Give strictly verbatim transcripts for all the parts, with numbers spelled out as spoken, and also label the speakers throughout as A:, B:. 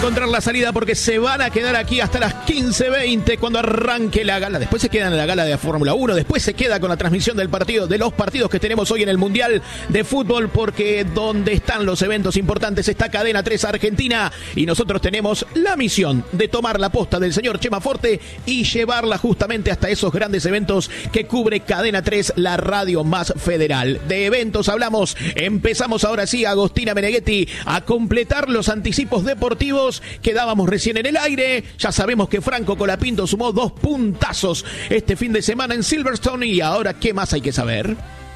A: encontrar la salida porque se van a quedar aquí hasta las quince veinte cuando arranque la gala. Después se quedan en la gala de Fórmula uno, después se queda con la transmisión del partido, de los partidos que tenemos hoy en el Mundial de Fútbol, porque donde están los eventos importantes está Cadena tres Argentina y nosotros tenemos la misión de tomar la posta del señor Chema Forte y llevarla justamente hasta esos grandes eventos que cubre Cadena tres, la radio más federal. De eventos hablamos, empezamos ahora sí, Agostina Meneghetti, a completar los anticipos deportivos que dábamos recién en el aire. Ya sabemos que Franco Colapinto sumó dos puntazos este fin de semana en Silverstone y ahora, ¿qué más hay que saber?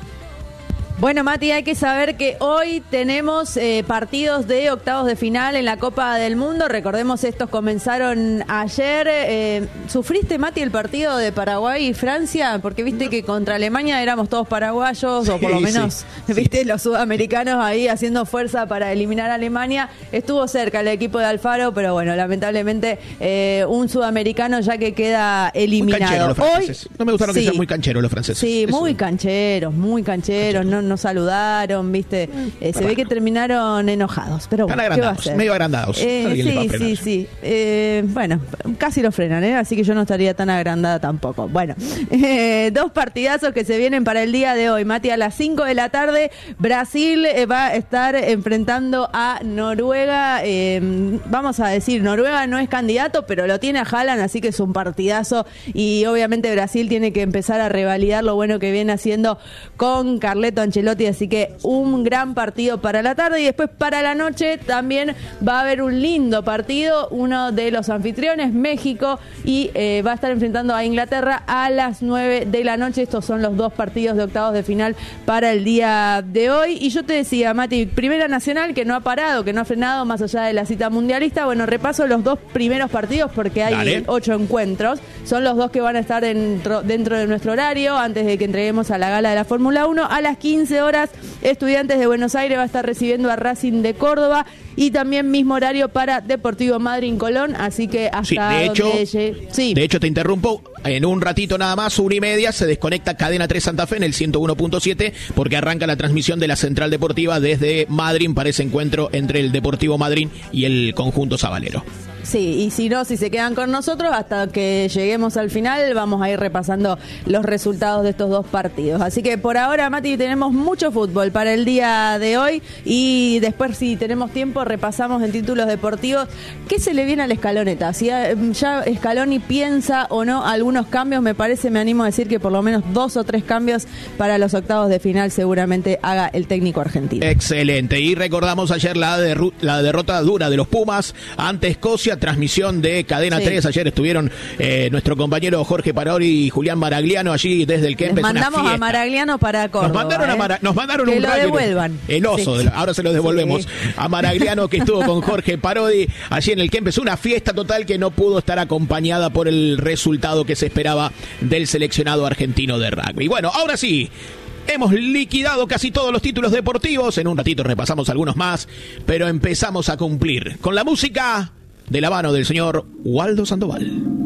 B: Bueno, Mati, hay que saber que hoy tenemos eh, partidos de octavos de final en la Copa del Mundo. Recordemos, estos comenzaron ayer. Eh, ¿Sufriste, Mati, el partido de Paraguay y Francia? Porque viste que contra Alemania éramos todos paraguayos, sí, o por lo menos, sí, viste, sí, los sudamericanos ahí haciendo fuerza para eliminar a Alemania. Estuvo cerca el equipo de Alfaro, pero bueno, lamentablemente eh, un sudamericano ya que queda eliminado.
A: Muy hoy, no me gustaron sí, que sean muy cancheros los franceses.
B: Sí, Eso. muy cancheros, muy cancheros. Canchero. No nos saludaron, viste, eh, se ve que terminaron enojados, pero bueno, ¿qué va a hacer?
A: Medio agrandados.
B: Eh, sí, sí, sí. Eh, bueno, casi lo frenan, ¿eh? Así que yo no estaría tan agrandada tampoco. Bueno, eh, dos partidazos que se vienen para el día de hoy, Mati. A las cinco de la tarde, Brasil eh, va a estar enfrentando a Noruega. Eh, vamos a decir, Noruega no es candidato, pero lo tiene a Haaland, así que es un partidazo. Y obviamente Brasil tiene que empezar a revalidar lo bueno que viene haciendo con Carleto Ancelotti. Así que un gran partido para la tarde, y después para la noche también va a haber un lindo partido. Uno de los anfitriones, México, y eh, va a estar enfrentando a Inglaterra a las nueve de la noche. Estos son los dos partidos de octavos de final para el día de hoy. Y yo te decía, Mati, Primera Nacional, que no ha parado, que no ha frenado más allá de la cita mundialista. Bueno, repaso los dos primeros partidos porque hay Dale. ocho encuentros. Son los dos que van a estar dentro, dentro de nuestro horario antes de que entreguemos a la gala de la Fórmula uno. A las quince horas, Estudiantes de Buenos Aires va a estar recibiendo a Racing de Córdoba, y también mismo horario para Deportivo Madryn Colón, así que hasta
A: sí, de hecho,
B: donde... sí.
A: de hecho te interrumpo, en un ratito nada más, una y media, se desconecta Cadena tres Santa Fe en el ciento uno punto siete, porque arranca la transmisión de la Central Deportiva desde Madryn para ese encuentro entre el Deportivo Madryn y el conjunto sabalero.
B: Sí, y si no, si se quedan con nosotros, hasta que lleguemos al final, vamos a ir repasando los resultados de estos dos partidos. Así que por ahora, Mati, tenemos mucho fútbol para el día de hoy, y después, si tenemos tiempo, repasamos en títulos deportivos qué se le viene a la escaloneta. Si ya Scaloni piensa o no algunos cambios, me parece, me animo a decir que por lo menos dos o tres cambios para los octavos de final seguramente haga el técnico argentino.
A: Excelente, y recordamos ayer la, derru- la derrota dura de los Pumas ante Escocia. Transmisión de Cadena sí. tres, ayer estuvieron eh, nuestro compañero Jorge Parori y Julián Maragliano allí desde el Kempes.
B: Les mandamos a Maragliano para Córdoba.
A: Nos mandaron,
B: ¿eh?
A: a Mara, nos mandaron
B: que
A: un
B: lo
A: radio.
B: devuelvan.
A: El oso, sí. ahora se los devolvemos. Sí. A Maragliano, que estuvo con Jorge Parodi allí en el Kempes. Una fiesta total que no pudo estar acompañada por el resultado que se esperaba del seleccionado argentino de rugby. Bueno, ahora sí, hemos liquidado casi todos los títulos deportivos. En un ratito repasamos algunos más, pero empezamos a cumplir con la música de la mano del señor Waldo Sandoval.